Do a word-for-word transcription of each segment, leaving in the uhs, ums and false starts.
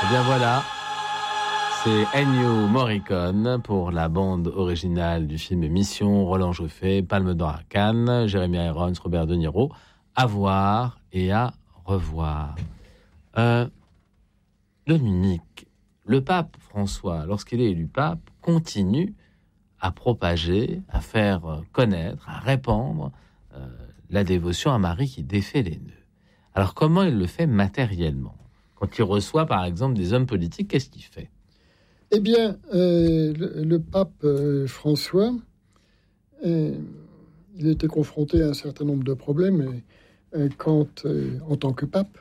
Eh bien voilà, c'est Ennio Morricone pour la bande originale du film Mission, Roland Joffé, Palme d'Or à Cannes, Jeremy Irons, Robert De Niro. À voir et à revoir. Euh, Dominique, le pape François, lorsqu'il est élu pape, continue à propager, à faire connaître, à répandre euh, la dévotion à Marie qui défait les nœuds. Alors comment il le fait matériellement ? Quand il reçoit par exemple des hommes politiques, qu'est-ce qu'il fait ? Eh bien, euh, le, le pape euh, François, euh, il était confronté à un certain nombre de problèmes euh, quand, euh, en tant que pape.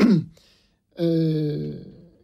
euh,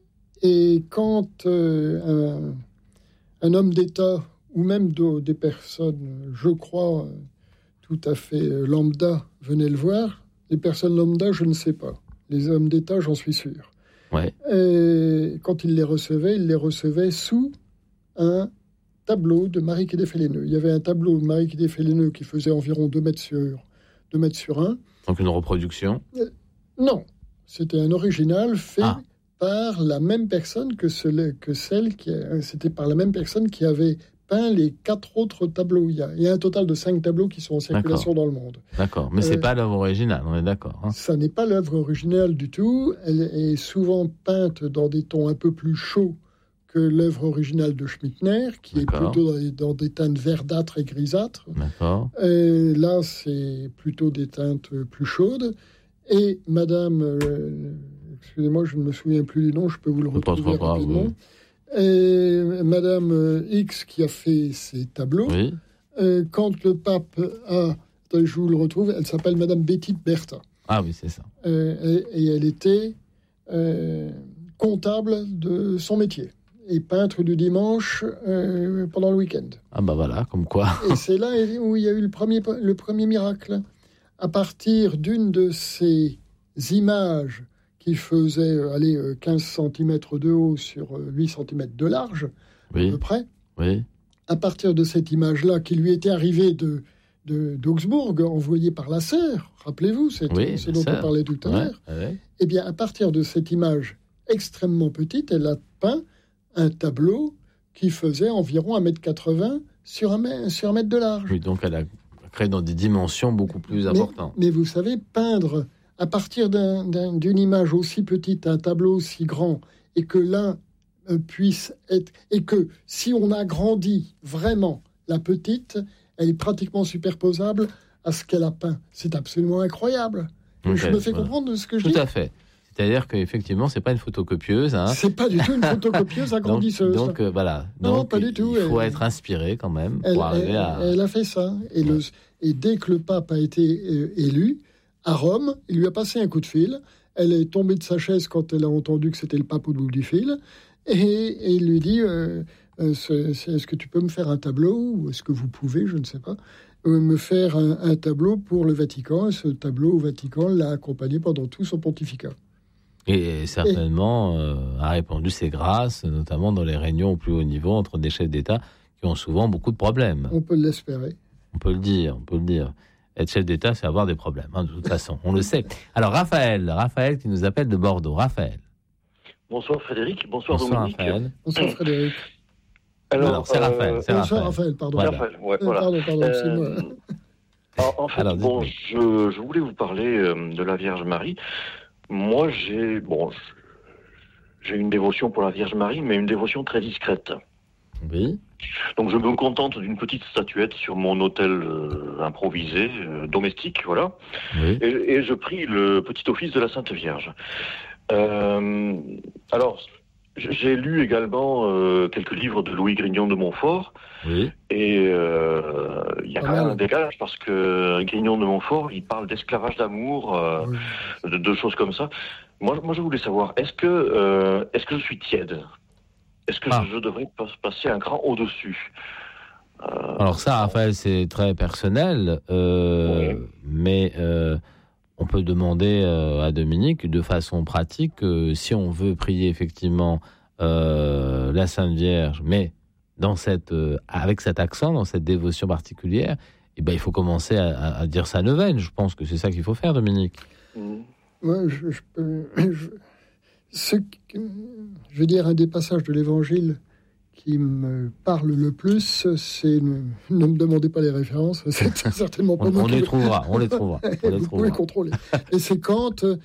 et quand euh, un, un homme d'État, ou même de, des personnes, je crois, tout à fait lambda, venaient le voir, les personnes lambda, je ne sais pas. Les hommes d'État, j'en suis sûr. Ouais. Et quand il les recevait, il les recevait sous un tableau de Marie qui défait les nœuds. Il y avait un tableau de Marie qui défait les nœuds qui faisait environ deux mètres sur, deux mètres sur un. Donc une reproduction ? euh, Non, c'était un original fait ah. par la même personne que, ce, que celle qui... C'était par la même personne qui avait peint les quatre autres tableaux. Il y a, il y a un total de cinq tableaux qui sont en circulation d'accord. dans le monde. D'accord, mais euh, c'est pas l'œuvre originale, on est d'accord. Hein. Ça n'est pas l'œuvre originale du tout. Elle est souvent peinte dans des tons un peu plus chauds que l'œuvre originale de Schmittner, qui d'accord. est plutôt dans des, dans des teintes verdâtres et grisâtres. D'accord. Et là, c'est plutôt des teintes plus chaudes. Et Madame, euh, excusez-moi, je ne me souviens plus du nom, je peux vous le retrouver rapidement. Oui. Et Madame X qui a fait ces tableaux, oui. euh, quand le pape a, je vous le retrouve, elle s'appelle Madame Betty Bertha. Ah oui, c'est ça. Euh, et, et elle était euh, comptable de son métier et peintre du dimanche euh, pendant le week-end. Ah bah voilà, comme quoi. Et c'est là où il y a eu le premier, le premier miracle. À partir d'une de ces images qui faisait aller quinze centimètres de haut sur huit centimètres de large, oui. à peu près. Oui. À partir de cette image-là, qui lui était arrivée de, de, d'Augsbourg, envoyée par la sœur, rappelez-vous, c'est oui, ce dont sœur. on parlait tout à l'heure, ouais, ouais. Eh bien, à partir de cette image extrêmement petite, elle a peint un tableau qui faisait environ un mètre quatre-vingts sur un mètre, sur un mètre de large. Oui, donc elle a créé dans des dimensions beaucoup plus mais, importantes. Mais vous savez, peindre... à partir d'un, d'un, d'une image aussi petite, un tableau aussi grand, et que l'un euh, puisse être... Et que si on agrandit vraiment la petite, elle est pratiquement superposable à ce qu'elle a peint. C'est absolument incroyable. Okay, je me fais voilà. comprendre de ce que je Tout dis. Tout à fait. C'est-à-dire qu'effectivement, c'est pas une photocopieuse. Hein. C'est pas du tout une photocopieuse agrandisseuse. donc, donc euh, voilà. Non, donc, pas du tout. Il faut elle, être inspiré quand même pour elle, arriver elle, à... Elle a fait ça. Et, ouais. le, et dès que le pape a été euh, élu, à Rome, il lui a passé un coup de fil. Elle est tombée de sa chaise quand elle a entendu que c'était le pape au bout du fil. Et, et il lui dit, euh, euh, c'est, c'est, est-ce que tu peux me faire un tableau ? Ou est-ce que vous pouvez, je ne sais pas, euh, me faire un, un tableau pour le Vatican. Et ce tableau au Vatican l'a accompagné pendant tout son pontificat. Et certainement et... Euh, a répandu ses grâces, notamment dans les réunions au plus haut niveau entre des chefs d'État qui ont souvent beaucoup de problèmes. On peut l'espérer. On peut le dire, on peut le dire. Être chef d'État, c'est avoir des problèmes, hein, de toute façon, on le sait. Alors, Raphaël, Raphaël qui nous appelle de Bordeaux. Raphaël. Bonsoir Frédéric, bonsoir, bonsoir Dominique. Raphaël. Bonsoir Frédéric. Alors, Alors c'est Raphaël. Euh, c'est bonsoir Raphaël. Raphaël, pardon. Voilà. Raphaël, ouais, voilà. Pardon, pardon, euh, c'est moi. En, en fait, Alors, bon, je, je voulais vous parler euh, de la Vierge Marie. Moi, j'ai, bon, j'ai une dévotion pour la Vierge Marie, mais une dévotion très discrète. Oui. Donc je me contente d'une petite statuette sur mon autel euh, improvisé, euh, domestique, voilà. Oui. Et, et je prie le petit office de la Sainte Vierge. Euh, alors, j'ai lu également euh, quelques livres de Louis Grignon de Montfort. Oui. Et il euh, y a quand même un décalage parce que Grignon de Montfort, il parle d'esclavage d'amour, euh, oui. de, de choses comme ça. Moi, moi, je voulais savoir, est-ce que, euh, est-ce que je suis tiède ? Est-ce que ah. je, je devrais passer un cran au-dessus ? euh, Alors ça, Raphaël, c'est très personnel, euh, oui. mais euh, on peut demander euh, à Dominique, de façon pratique, euh, si on veut prier effectivement euh, la Sainte Vierge, mais dans cette, euh, avec cet accent, dans cette dévotion particulière, eh ben, il faut commencer à, à, à dire sa neuvaine. Je pense que c'est ça qu'il faut faire, Dominique. Mmh. Moi, je, je peux... Je... ce, je veux dire, un des passages de l'Évangile qui me parle le plus, c'est ne, ne me demandez pas les références, c'est certainement pas on, moi on qui les vais... trouvera, on les trouvera. On les Vous trouvera. pouvez contrôler. Et c'est quand euh,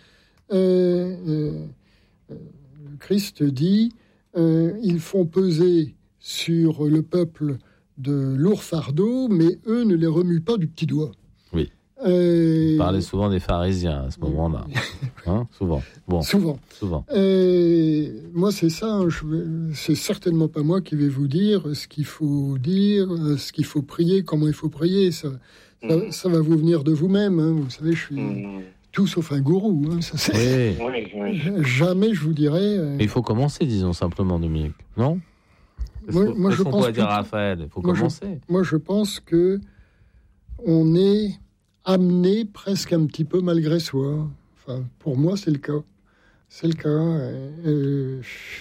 euh, euh, Christ dit euh, ils font peser sur le peuple de lourds fardeaux, mais eux ne les remuent pas du petit doigt. Oui. Euh... Vous parlez souvent des pharisiens à ce moment-là. Hein, souvent. Bon. Souvent. Souvent. Et moi, c'est ça. Je, c'est certainement pas moi qui vais vous dire ce qu'il faut dire, ce qu'il faut prier, comment il faut prier. Ça, ça, mmh. ça va vous venir de vous-même. Hein. Vous savez, je suis mmh. tout sauf un gourou. Hein. Ça, c'est... Oui. Oui, oui. Jamais je vous dirais. Euh... Mais il faut commencer, disons simplement, Dominique. Non ? Moi, Qu'est-ce moi, je qu'on pense pourrait dire que... à Raphaël ? Il faut moi, commencer. Je... Moi, je pense que on est amené presque un petit peu malgré soi. Enfin, pour moi, c'est le cas. C'est le cas. Euh,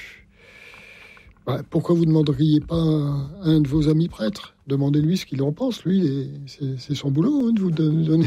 bah, pourquoi vous ne demanderiez pas à un de vos amis prêtres ? Demandez-lui ce qu'il en pense. Lui, c'est, c'est son boulot hein, de vous donner.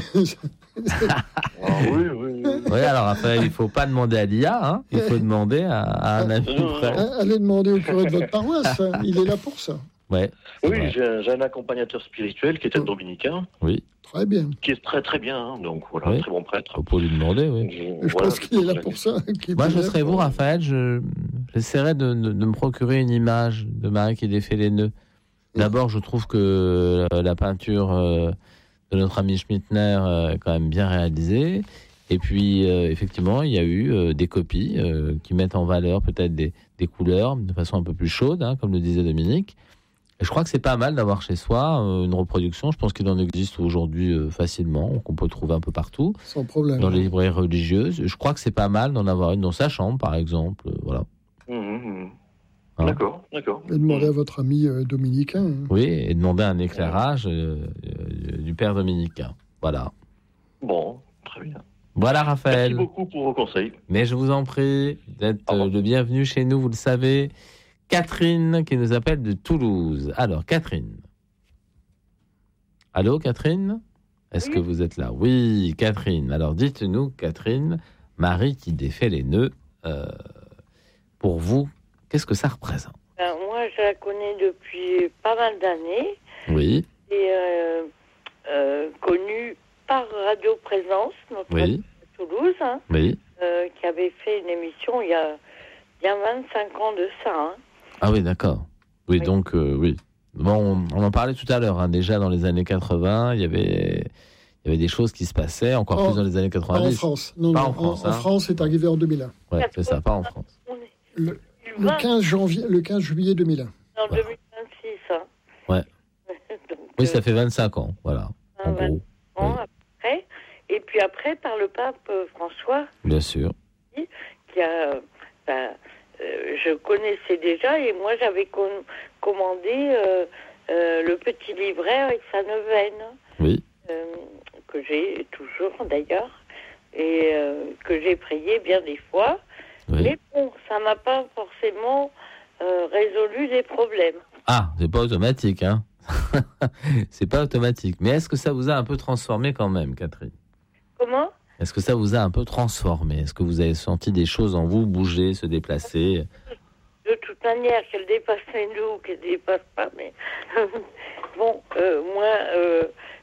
Ah, oui, oui, oui. Oui, alors Raphaël, il ne faut pas demander à l'I A. Hein. Il faut demander à, à un ami prêtre. Allez demander au curé de votre paroisse. Hein. Il est là pour ça. Ouais, oui, j'ai, j'ai un accompagnateur spirituel qui est un oh. dominicain. Oui. Très bien. Qui est très très bien, hein, donc voilà, oui. Très bon prêtre. Faut pas lui demander, oui. Je, je voilà, pense qu'il est là pour ça. Moi, je serais vous, Raphaël, je, j'essaierais de, de, de me procurer une image de Marie qui défait les nœuds. D'abord, je trouve que la peinture euh, de notre ami Schmittner euh, est quand même bien réalisée. Et puis, euh, effectivement, il y a eu euh, des copies euh, qui mettent en valeur peut-être des, des couleurs de façon un peu plus chaude, hein, comme le disait Dominique. Et je crois que c'est pas mal d'avoir chez soi euh, une reproduction. Je pense qu'il en existe aujourd'hui euh, facilement, qu'on peut trouver un peu partout. Sans problème. Dans les librairies religieuses. Je crois que c'est pas mal d'en avoir une dans sa chambre, par exemple. Euh, voilà. Mmh, mmh. Hein d'accord, d'accord. Et demandez à votre ami euh, dominicain. Hein. Oui, et demander un éclairage euh, euh, du père dominicain. Voilà. Bon, très bien. Voilà, Raphaël. Merci beaucoup pour vos conseils. Mais je vous en prie d'être euh, le bienvenu chez nous, vous le savez. Catherine qui nous appelle de Toulouse. Alors, Catherine. Allô, Catherine ? Est-ce oui. que vous êtes là ? Oui, Catherine. Alors, dites-nous, Catherine, Marie qui défait les nœuds, euh, pour vous, qu'est-ce que ça représente ? Ben, moi, je la connais depuis pas mal d'années. Oui. Et euh, euh, connue par Radio Présence, notre oui. à Toulouse, hein, oui. euh, qui avait fait une émission il y a, il y a vingt-cinq ans de ça. Hein. Ah oui, d'accord. Oui, oui. donc, euh, oui. Bon, on, on en parlait tout à l'heure. Hein. Déjà, dans les années quatre-vingts, il y avait, il y avait des choses qui se passaient, encore oh, plus dans les années quatre-vingt-dix. Pas en France. Non, pas non, en France. En, hein. en France, c'est arrivé en deux mille un. Oui, c'est ça, pas en France. Le, le, quinze janvier, le quinze juillet deux mille un. En deux mille vingt-six, hein. Ouais. donc, oui, ça fait vingt-cinq ans, voilà, en vingt gros. Ans oui. après. Et puis après, par le pape François. Bien sûr. Qui a... Ben, Euh, je connaissais déjà et moi j'avais com- commandé euh, euh, le petit livret avec sa neuvaine oui. euh, que j'ai toujours d'ailleurs et euh, que j'ai prié bien des fois oui. mais bon, ça m'a pas forcément euh, résolu les problèmes. Ah, c'est pas automatique hein. C'est pas automatique, mais est-ce que ça vous a un peu transformé quand même, Catherine ? Comment ? Est-ce que ça vous a un peu transformé ? Est-ce que vous avez senti des choses en vous bouger, se déplacer ? De toute manière, qu'elle dépasse les nous, qu'elle dépasse pas, mais bon, euh, moi, euh,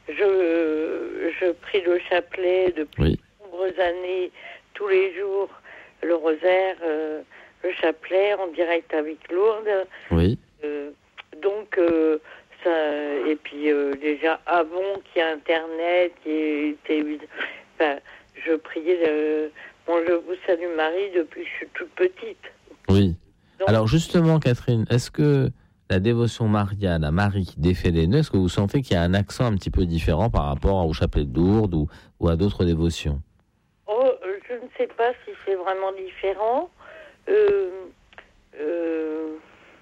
je, je prie le chapelet depuis oui. de nombreuses années, tous les jours, le rosaire, euh, le chapelet en direct avec Lourdes. Oui. Euh, donc, euh, ça, et puis euh, déjà avant qu'il y ait Internet, il y ait télévision, enfin, je priais le, bon, je vous salue Marie depuis que je suis toute petite. Oui. Donc, alors justement, Catherine, est-ce que la dévotion mariale à Marie qui défait les nœuds, est-ce que vous sentez qu'il y a un accent un petit peu différent par rapport au chapelet de Lourdes ou, ou à d'autres dévotions ? Oh, je ne sais pas si c'est vraiment différent. Euh, euh,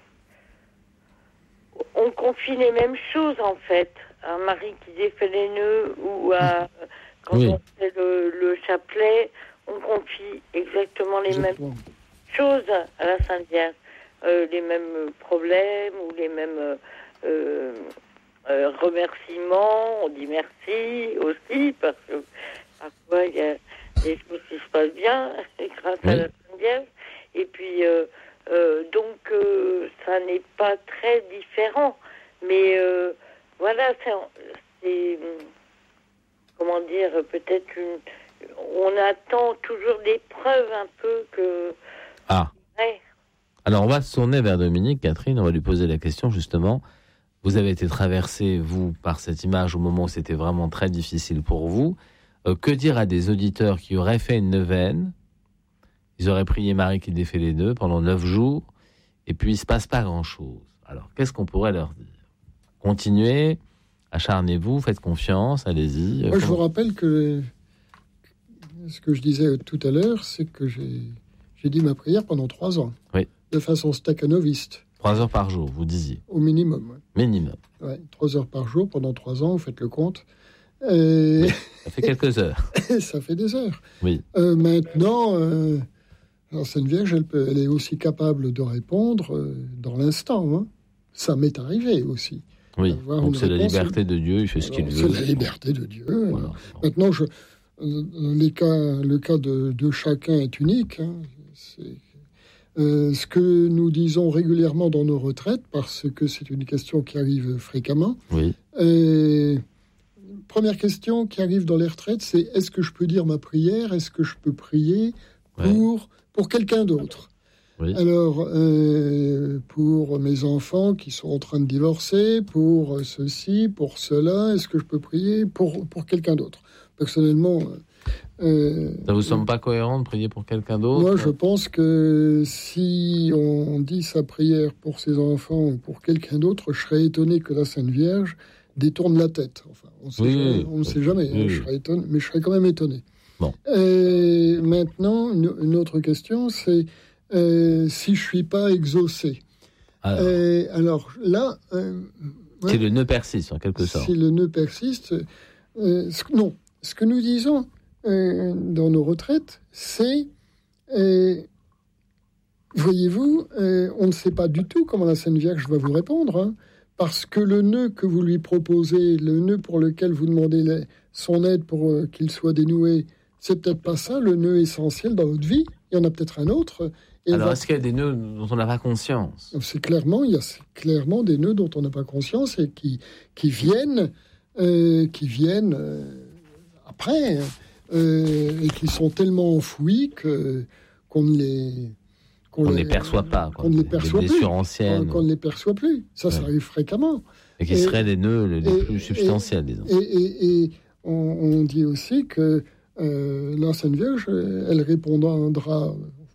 on confie les mêmes choses en fait à Marie qui défait les nœuds ou à... Quand oui. on fait le, le chapelet, on confie exactement les exactement. mêmes choses à la Sainte Vierge. Euh, les mêmes problèmes ou les mêmes euh, euh, remerciements. On dit merci aussi, parce que parfois il y a des choses qui se passent bien grâce oui. à la Sainte Vierge. et puis euh, euh, donc euh, ça n'est pas très différent. Mais euh, voilà, c'est, c'est comment dire, peut-être une. On attend toujours des preuves un peu que. Ah. Ouais. Alors on va se tourner vers Dominique, Catherine, on va lui poser la question justement. Vous avez été traversé, vous, par cette image au moment où c'était vraiment très difficile pour vous. Euh, que dire à des auditeurs qui auraient fait une neuvaine? Ils auraient prié Marie qui défait les nœuds pendant neuf jours, et puis il ne se passe pas grand-chose. Alors, qu'est-ce qu'on pourrait leur dire? Continuez, acharnez-vous, faites confiance, allez-y. Moi, je vous rappelle que ce que je disais tout à l'heure, c'est que j'ai, j'ai dit ma prière pendant trois ans. Oui. De façon stakhanoviste. Trois heures par jour, vous disiez. Au minimum. Ouais. Minimum. Ouais, trois heures par jour pendant trois ans, vous faites le compte. Et... Oui, ça fait quelques heures. Ça fait des heures. Oui. Euh, maintenant, euh, la Sainte Vierge, elle, peut, elle est aussi capable de répondre euh, dans l'instant. Hein. Ça m'est arrivé aussi. Oui, donc c'est réponse, la liberté de Dieu, il fait ce qu'il c'est veut. C'est la liberté de Dieu. Voilà. Maintenant, je, les cas, le cas de, de chacun est unique. Hein. C'est... Euh, ce que nous disons régulièrement dans nos retraites, parce que c'est une question qui arrive fréquemment. Oui. Et première question qui arrive dans les retraites, c'est est-ce que je peux dire ma prière? Est-ce que je peux prier pour, ouais. pour quelqu'un d'autre? Oui. Alors, euh, pour mes enfants qui sont en train de divorcer, pour ceci, pour cela, est-ce que je peux prier pour, pour quelqu'un d'autre? Personnellement... Euh, ça vous semble pas cohérent de prier pour quelqu'un d'autre? Moi, je pense que si on dit sa prière pour ses enfants ou pour quelqu'un d'autre, je serais étonné que la Sainte Vierge détourne la tête. Enfin, on sait oui, jamais, oui, on ne sait jamais. Oui, hein, je serais étonné, mais je serais quand même étonné. Bon. Et maintenant, une, une autre question, c'est euh, si je suis pas exaucé. Alors, Et, alors là, euh, si ouais, le nœud persiste, en quelque sorte. Si le nœud persiste, euh, ce, non. Ce que nous disons euh, dans nos retraites, c'est, euh, voyez-vous, euh, on ne sait pas du tout comment la Sainte Vierge va vous répondre, hein, parce que le nœud que vous lui proposez, le nœud pour lequel vous demandez la, son aide pour euh, qu'il soit dénoué, c'est peut-être pas ça le nœud essentiel dans votre vie. Il y en a peut-être un autre. Et Alors, va... est-ce qu'il y a des nœuds dont on n'a pas conscience? C'est clairement, il y a clairement des nœuds dont on n'a pas conscience et qui, qui viennent, euh, qui viennent. Euh, après, euh, et qui sont tellement enfouis que, qu'on ne les... Qu'on ne les perçoit pas. Qu'on ne les perçoit des plus. Anciennes. Qu'on, qu'on ne les perçoit plus. Ça, ouais. Ça arrive fréquemment. Et qui et, seraient les nœuds les et, plus substantiels, et, disons. Et, et, et on, on dit aussi que euh, la Sainte Vierge, elle répondra...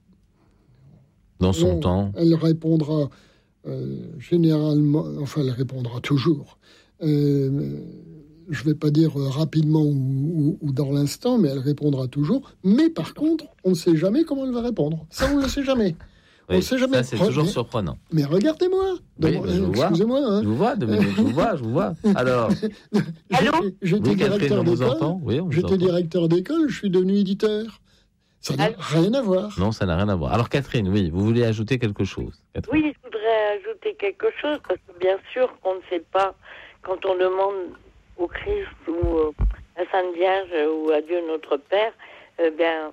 Dans son non, temps. Elle répondra euh, généralement... Enfin, elle répondra toujours. Euh, je ne vais pas dire rapidement ou, ou, ou dans l'instant, mais elle répondra toujours. Mais par contre, on ne sait jamais comment elle va répondre. Ça, on ne le sait jamais. Oui, on ne sait jamais. Ça, c'est toujours mais, surprenant. Mais regardez-moi. Oui, bah, je vous Excusez-moi. Vois. Hein. Je vous vois, Dominique, je vous vois, je vous vois. Alors, Allô J'étais oui, directeur on vous d'école. entend. Oui, on J'étais vous directeur d'école, je suis devenu éditeur. Ça n'a Allô rien à voir. Non, ça n'a rien à voir. Alors, Catherine, oui, vous voulez ajouter quelque chose? Catherine. Oui, je voudrais ajouter quelque chose, parce que bien sûr qu'on ne sait pas, quand on demande au Christ ou euh, à Sainte Vierge ou à Dieu notre Père, eh bien,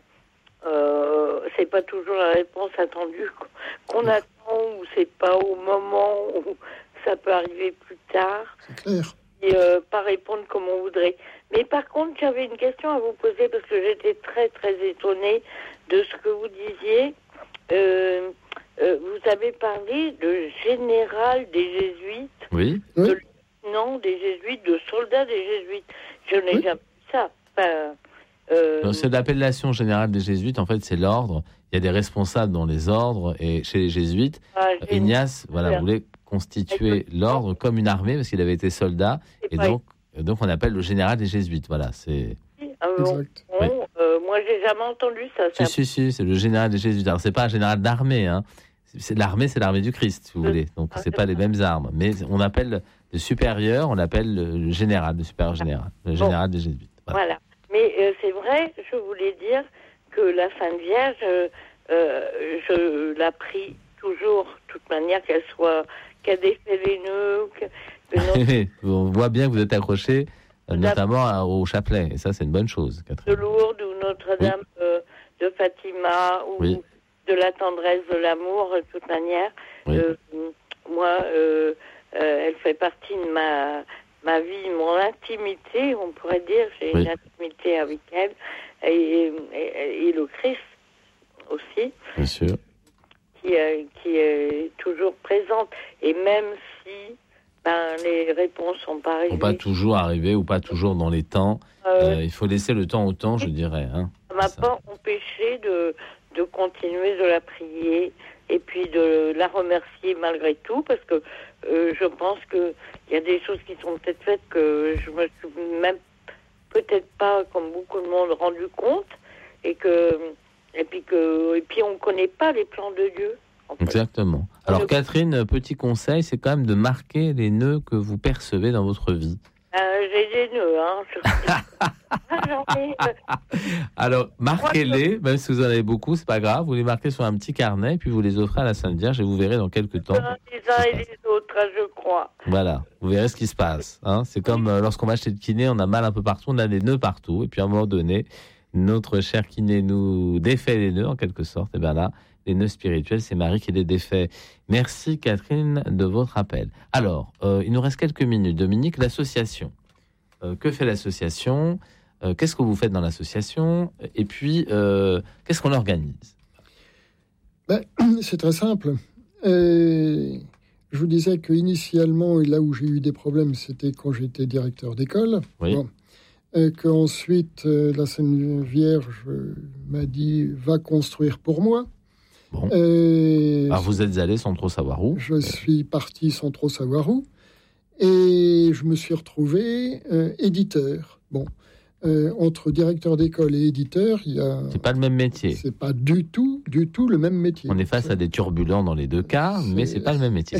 euh, c'est pas toujours la réponse attendue qu'on attend, ou c'est pas au moment où ça peut arriver plus tard. C'est clair. Et euh, pas répondre comme on voudrait. Mais par contre, j'avais une question à vous poser, parce que j'étais très très étonnée de ce que vous disiez. Euh, euh, vous avez parlé de général des jésuites. Oui. oui. De Non, des jésuites, de soldats des jésuites. Je n'ai oui. jamais vu ça. Enfin, euh... C'est l'appellation générale des jésuites. En fait, c'est l'ordre. Il y a des responsables dans les ordres. Et chez les jésuites, ah, Ignace voilà, voulait constituer l'ordre comme une armée, parce qu'il avait été soldat. Et donc, donc, on appelle le général des jésuites. Voilà, c'est... Euh, exact. On, oui. euh, moi, j'ai jamais entendu ça. Si, ça... si, si, c'est le général des jésuites. Alors, c'est pas un général d'armée, hein. C'est, l'armée, c'est l'armée du Christ, si vous voulez. Donc, ah, c'est, c'est pas les mêmes armes. Mais on appelle le supérieur, on l'appelle le général, le supérieur général, le général bon. des jésuites. Voilà. voilà. Mais euh, c'est vrai, je voulais dire que la Sainte Vierge, euh, euh, je la prie toujours, de toute manière, qu'elle soit, qu'elle défait les nœuds. Que, que on voit bien que vous êtes accroché, euh, notamment à, au chapelet. Et ça, c'est une bonne chose, Catherine. De Lourdes ou Notre-Dame oui. euh, de Fatima. Ou, oui. de la tendresse, de l'amour, de toute manière. Oui. Euh, moi, euh, euh, elle fait partie de ma, ma vie, mon intimité, on pourrait dire. J'ai oui. une intimité avec elle. Et, et, et le Christ aussi. Bien sûr. Qui, euh, qui est toujours présente. Et même si ben, les réponses sont pas arrivées. Sont pas toujours arrivées ou pas toujours dans les temps. Euh, euh, il faut laisser le temps au temps, je dirais. Hein. Ça m'a pas empêché de, de continuer de la prier et puis de la remercier malgré tout, parce que euh, je pense qu'il y a des choses qui sont peut-être faites que je me suis même peut-être pas, comme beaucoup de monde, rendu compte, et que et puis que et puis on connaît pas les plans de Dieu. En fait. Exactement. Alors le... Catherine, petit conseil, c'est quand même de marquer les nœuds que vous percevez dans votre vie. Euh, j'ai des nœuds, hein. Alors, marquez-les, même si vous en avez beaucoup, c'est pas grave. Vous les marquez sur un petit carnet, puis vous les offrez à la Sainte Vierge et vous verrez dans quelques temps. Les uns et les autres, je crois. Voilà, vous verrez ce qui se passe. Hein. C'est comme euh, lorsqu'on va chez le kiné, on a mal un peu partout, on a des nœuds partout. Et puis à un moment donné, notre cher kiné nous défait les nœuds, en quelque sorte. Et bien là, les nœuds spirituels, c'est Marie qui les défait. Merci Catherine de votre appel. Alors, euh, il nous reste quelques minutes. Dominique, l'association. Euh, que fait l'association ? euh, Qu'est-ce que vous faites dans l'association ? Et puis, euh, qu'est-ce qu'on organise ? ben, C'est très simple. Euh, je vous disais qu'initialement, là où j'ai eu des problèmes, c'était quand j'étais directeur d'école. Oui. Bon. Euh, qu'ensuite, euh, la Sainte Vierge m'a dit « va construire pour moi ». Bon. Euh, Alors vous êtes allé sans trop savoir où ? Je suis parti sans trop savoir où. Et je me suis retrouvé euh, éditeur. Bon, euh, entre directeur d'école et éditeur, il y a... C'est pas le même métier. C'est pas du tout, du tout le même métier. On est face à des turbulents dans les deux cas, c'est... mais c'est pas le même métier.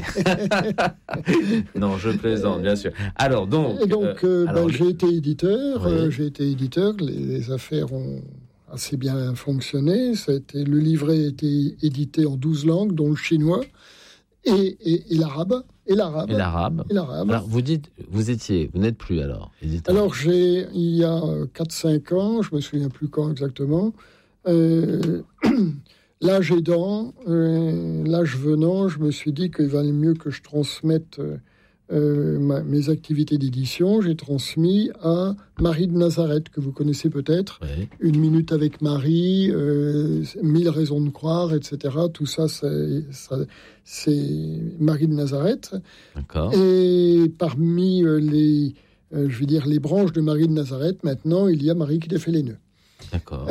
Non, je plaisante, bien sûr. Alors donc... Et donc, euh, alors, ben, j'ai été éditeur. Oui. Euh, j'ai été éditeur. Les, les affaires ont assez bien fonctionné. Ça a été, le livret a été édité en douze langues, dont le chinois et, et, et l'arabe. Et l'arabe. Et l'arabe. Et l'arabe. Alors, vous dites, vous étiez, vous n'êtes plus alors éditeur. Alors, j'ai, il y a quatre cinq ans, je me souviens plus quand exactement, euh, l'âge aidant, euh, l'âge venant, je me suis dit qu'il valait mieux que je transmette euh, ma, mes activités d'édition. J'ai transmis à Marie de Nazareth, que vous connaissez peut-être. Oui. Une minute avec Marie, euh, Mille raisons de croire, et cetera. Tout ça, c'est, ça, c'est Marie de Nazareth. D'accord. Et parmi les, euh, je veux dire, les branches de Marie de Nazareth, maintenant, il y a Marie qui défait les nœuds. D'accord.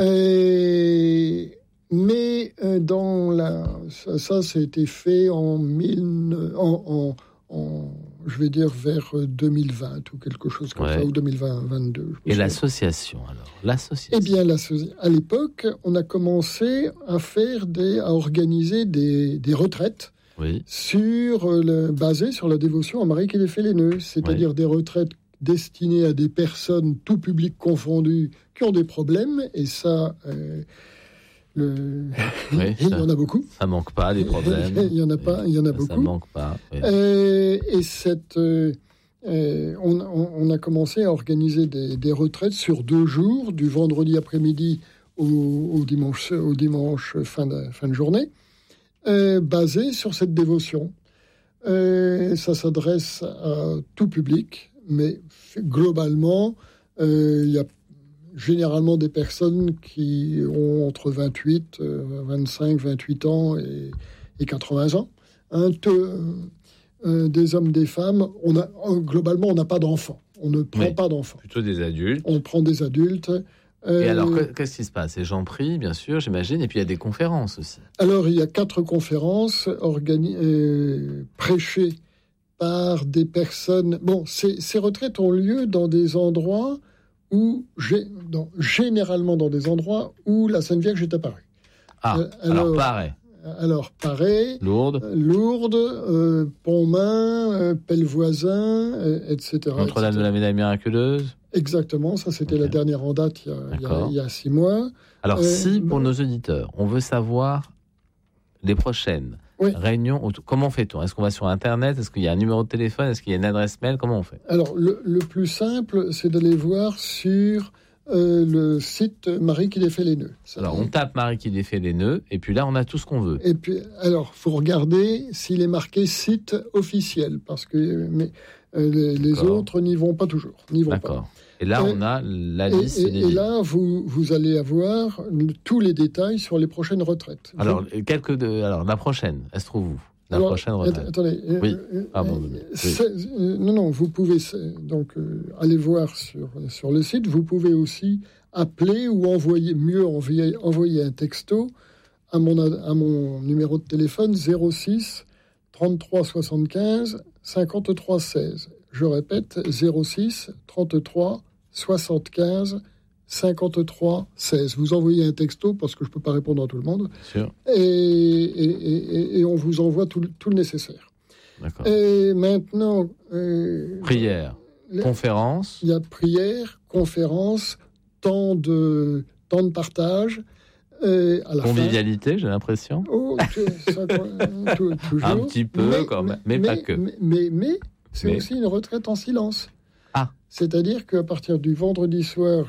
Et, mais euh, dans la, ça, ça, ça a été fait en, mille, en, en, en je vais dire vers deux mille vingt ou quelque chose comme ouais. ça, ou deux mille vingt-deux. Et l'association, alors l'association. Eh bien, à l'époque, on a commencé à faire des, à organiser des, des retraites. Oui. Sur le, basé sur la dévotion à Marie qui défait les nœuds, c'est-à-dire oui. des retraites destinées à des personnes, tout public confondu, qui ont des problèmes, et ça, euh, le... oui, il ça, y en a beaucoup. Ça manque pas, des problèmes. Il y en a pas, il y en a ça, beaucoup. Ça manque pas. Oui. Euh, et cette, euh, on, on a commencé à organiser des, des retraites sur deux jours, du vendredi après-midi au, au dimanche, au dimanche fin de, fin de journée. Euh, basé sur cette dévotion. Euh, ça s'adresse à tout public, mais globalement, euh, il y a généralement des personnes qui ont entre vingt-huit, vingt-cinq, vingt-huit ans et, et quatre-vingts ans. Un te, euh, des hommes, des femmes. On a, globalement, on n'a pas d'enfants. On ne prend oui, pas d'enfants. Plutôt des adultes. On prend des adultes. Euh, et alors, qu'est-ce qui se passe ? Les gens prient, bien sûr, j'imagine, et puis il y a des conférences aussi. Alors, il y a quatre conférences organi- euh, prêchées par des personnes... Bon, ces, ces retraites ont lieu dans des endroits où... Dans, généralement dans des endroits où la Sainte Vierge est apparue. Ah, euh, alors, alors Paray. Alors, Paray, Lourdes, euh, Lourdes euh, Pontmain, euh, Pellevoisin, euh, et cetera. Notre-Dame de la Médaille Miraculeuse. Exactement, ça c'était okay. la dernière en date il y a, il y a, il y a six mois. Alors euh, si, pour nos auditeurs, on veut savoir les prochaines oui. réunions, comment fait-on ? Est-ce qu'on va sur Internet ? Est-ce qu'il y a un numéro de téléphone ? Est-ce qu'il y a une adresse mail ? Comment on fait ? Alors le, le plus simple, c'est d'aller voir sur euh, le site Marie qui défait les nœuds. Ça alors, on tape Marie qui défait les nœuds, et puis là, on a tout ce qu'on veut. Et puis, alors, il faut regarder s'il est marqué site officiel, parce que mais, euh, les, les autres n'y vont pas toujours. N'y vont D'accord. Pas. Et là, et, on a la et, liste et, des et là, vous, vous allez avoir tous les détails sur les prochaines retraites. Alors, vous... quelques de... alors la prochaine, elle se trouve où? La Alors, prochaine retraite. Attendez. Oui. Euh, Pardon. oui. Euh, non, non, vous pouvez donc euh, aller voir sur, sur le site. Vous pouvez aussi appeler ou envoyer, mieux envoyer, envoyer un texto à mon, à mon numéro de téléphone zéro six trente-trois soixante-quinze cinquante-trois seize. Je répète, zéro six trente-trois soixante-quinze cinquante-trois seize. Vous envoyez un texto parce que je ne peux pas répondre à tout le monde. Sûr. Et, et, et, et on vous envoie tout, tout le nécessaire. D'accord. Et maintenant... Euh, prière, les, conférence. Il y a prière, conférence, temps de, temps de partage. Et à la convivialité, fin, j'ai l'impression. Oh, ça, tout, toujours. Un petit peu, mais, quand même, mais, mais pas que. Mais, mais, mais c'est mais... aussi une retraite en silence. Ah. C'est-à-dire qu'à partir du vendredi soir